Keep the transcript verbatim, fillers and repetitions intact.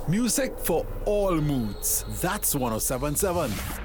Music for all moods. That's one oh seven point seven.